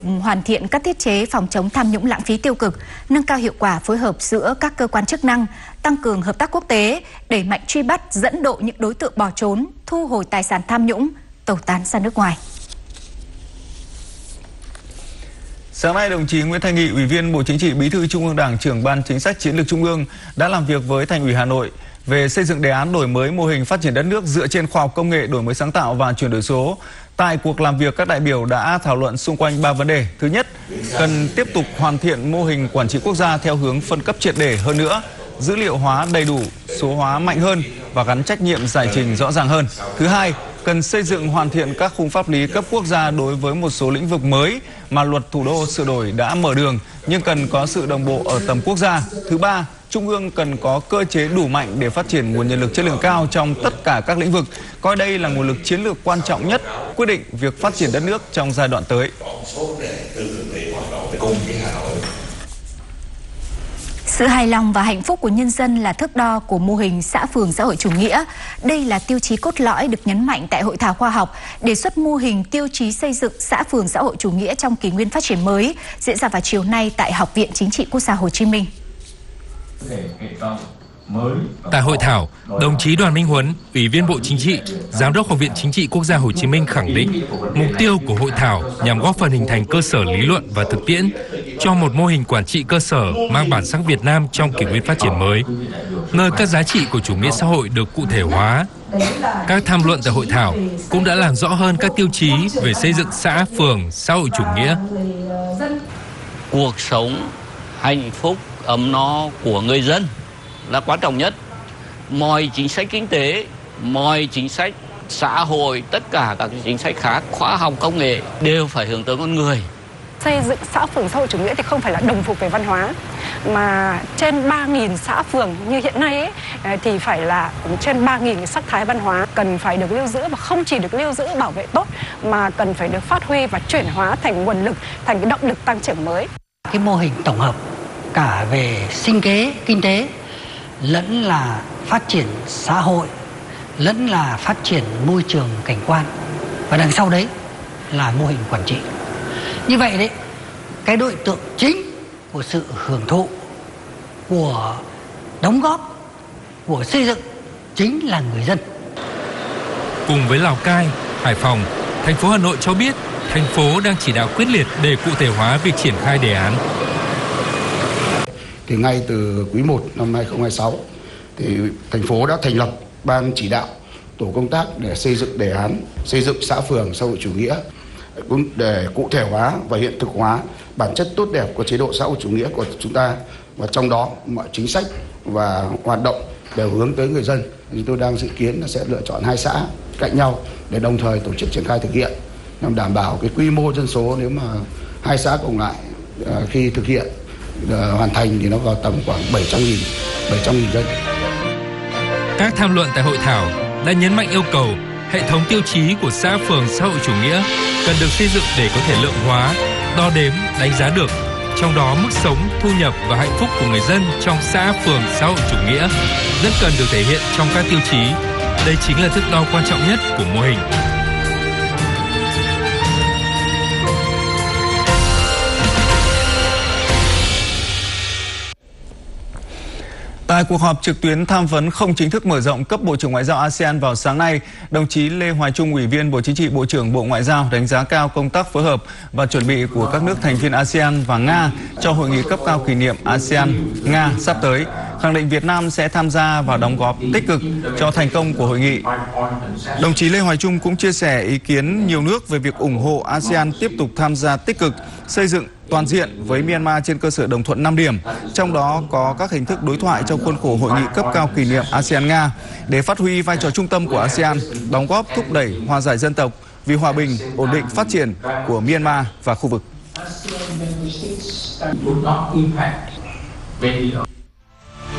Hoàn thiện các thiết chế phòng chống tham nhũng lãng phí tiêu cực, nâng cao hiệu quả phối hợp giữa các cơ quan chức năng, tăng cường hợp tác quốc tế, đẩy mạnh truy bắt, dẫn độ những đối tượng bỏ trốn, thu hồi tài sản tham nhũng, tẩu tán ra nước ngoài. Sáng nay, đồng chí Nguyễn Thanh Nghị, Ủy viên Bộ Chính trị, Bí thư Trung ương Đảng, Trưởng Ban Chính sách Chiến lược Trung ương đã làm việc với Thành ủy Hà Nội về xây dựng đề án đổi mới mô hình phát triển đất nước dựa trên khoa học công nghệ, đổi mới sáng tạo và chuyển đổi số. Tại cuộc làm việc, các đại biểu đã thảo luận xung quanh 3 vấn đề. Thứ nhất, cần tiếp tục hoàn thiện mô hình quản trị quốc gia theo hướng phân cấp triệt để hơn nữa, dữ liệu hóa đầy đủ, số hóa mạnh hơn và gắn trách nhiệm giải trình rõ ràng hơn. Thứ hai, cần xây dựng hoàn thiện các khung pháp lý cấp quốc gia đối với một số lĩnh vực mới mà luật thủ đô sửa đổi đã mở đường, nhưng cần có sự đồng bộ ở tầm quốc gia. Thứ ba, Trung ương cần có cơ chế đủ mạnh để phát triển nguồn nhân lực chất lượng cao trong tất cả các lĩnh vực, coi đây là nguồn lực chiến lược quan trọng nhất, quyết định việc phát triển đất nước trong giai đoạn tới. Sự hài lòng và hạnh phúc của nhân dân là thước đo của mô hình xã phường xã hội chủ nghĩa. Đây là tiêu chí cốt lõi được nhấn mạnh tại hội thảo khoa học đề xuất mô hình tiêu chí xây dựng xã phường xã hội chủ nghĩa trong kỷ nguyên phát triển mới diễn ra vào chiều nay tại Học viện Chính trị Quốc gia Hồ Chí Minh. Tại hội thảo, đồng chí Đoàn Minh Huấn, Ủy viên Bộ Chính trị, Giám đốc Học viện Chính trị Quốc gia Hồ Chí Minh khẳng định mục tiêu của hội thảo nhằm góp phần hình thành cơ sở lý luận và thực tiễn cho một mô hình quản trị cơ sở mang bản sắc Việt Nam trong kỷ nguyên phát triển mới, nơi các giá trị của chủ nghĩa xã hội được cụ thể hóa. Các tham luận tại hội thảo cũng đã làm rõ hơn các tiêu chí về xây dựng xã, phường, xã hội chủ nghĩa. Cuộc sống hạnh phúc, ấm no của người dân là quan trọng nhất. Mọi chính sách kinh tế, mọi chính sách xã hội, tất cả các chính sách khác, khoa học công nghệ đều phải hướng tới con người. Xây dựng xã phường xã hội chủ nghĩa thì không phải là đồng phục về văn hóa, mà trên 3.000 xã phường như hiện nay ấy, thì phải là trên 3.000 cái sắc thái văn hóa cần phải được lưu giữ, và không chỉ được lưu giữ bảo vệ tốt mà cần phải được phát huy và chuyển hóa thành nguồn lực, thành cái động lực tăng trưởng mới. Cái mô hình tổng hợp cả về sinh kế, kinh tế, lẫn là phát triển xã hội, lẫn là phát triển môi trường cảnh quan, và đằng sau đấy là mô hình quản trị. Như vậy đấy, cái đối tượng chính của sự hưởng thụ, của đóng góp, của xây dựng chính là người dân. Cùng với Lào Cai, Hải Phòng, thành phố Hà Nội cho biết thành phố đang chỉ đạo quyết liệt để cụ thể hóa việc triển khai đề án. Thì ngay từ quý 1 năm 2026 thì thành phố đã thành lập ban chỉ đạo tổ công tác để xây dựng đề án xây dựng xã phường xã hội chủ nghĩa, cũng để cụ thể hóa và hiện thực hóa bản chất tốt đẹp của chế độ xã hội chủ nghĩa của chúng ta, và trong đó mọi chính sách và hoạt động đều hướng tới người dân. Chúng tôi đang dự kiến là sẽ lựa chọn 2 xã cạnh nhau để đồng thời tổ chức triển khai thực hiện, nhằm đảm bảo cái quy mô dân số nếu mà 2 xã cộng lại khi thực hiện hoàn thành thì nó vào tầm khoảng 700.000 dân. Các tham luận tại hội thảo đã nhấn mạnh yêu cầu hệ thống tiêu chí của xã phường xã hội chủ nghĩa cần được xây dựng để có thể lượng hóa, đo đếm, đánh giá được. Trong đó mức sống, thu nhập và hạnh phúc của người dân trong xã phường xã hội chủ nghĩa rất cần được thể hiện trong các tiêu chí. Đây chính là thước đo quan trọng nhất của mô hình. Tại cuộc họp trực tuyến tham vấn không chính thức mở rộng cấp Bộ trưởng Ngoại giao ASEAN vào sáng nay, đồng chí Lê Hoài Trung, Ủy viên Bộ Chính trị, Bộ trưởng Bộ Ngoại giao đánh giá cao công tác phối hợp và chuẩn bị của các nước thành viên ASEAN và Nga cho hội nghị cấp cao kỷ niệm ASEAN-Nga sắp tới, khẳng định Việt Nam sẽ tham gia và đóng góp tích cực cho thành công của hội nghị. Đồng chí Lê Hoài Trung cũng chia sẻ ý kiến nhiều nước về việc ủng hộ ASEAN tiếp tục tham gia tích cực xây dựng toàn diện với Myanmar trên cơ sở đồng thuận 5 điểm, trong đó có các hình thức đối thoại trong khuôn khổ hội nghị cấp cao kỷ niệm ASEAN-Nga để phát huy vai trò trung tâm của ASEAN, đóng góp thúc đẩy hòa giải dân tộc vì hòa bình, ổn định, phát triển của Myanmar và khu vực.